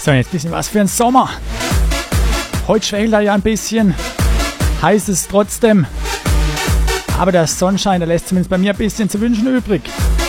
So, jetzt ein bisschen was für den Sommer. Heute schwächelt er ja ein bisschen. Heiß ist es trotzdem. Aber der Sonnenschein, der lässt zumindest bei mir ein bisschen zu wünschen übrig.